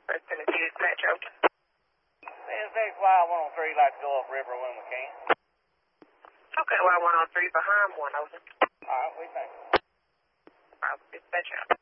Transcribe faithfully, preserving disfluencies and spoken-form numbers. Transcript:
First Tennessee Dispatch out. It's X Y one oh three, like to go up river when we can. Okay, Y one oh three behind one, over. All right, we thank you. All right, dispatch out.